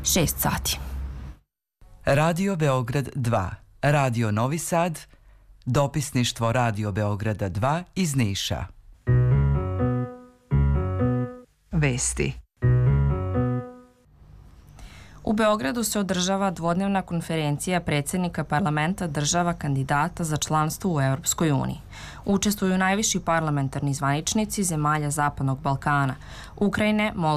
6 sati. Radio Beograd 2, Radio Novi Sad, dopisništvo Radio Beograda 2 iz Niša. Vesti. U Beogradu se održava dvodnevna konferencija predsjednika parlamenta država kandidata za članstvo u Europskoj uniji. Učestvuju najviši parlamentarni zvaničnici zemalja Zapadnog Balkana, Ukrajine, Moldavije,